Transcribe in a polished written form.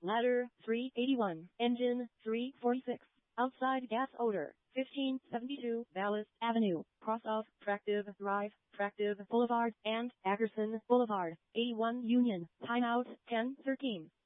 ladder 381, engine 346, outside gas odor 1572 Ballast Avenue, cross of Tractive Drive, Tractive Boulevard, and Ackerson Boulevard, 81 Union, timeout 10:13.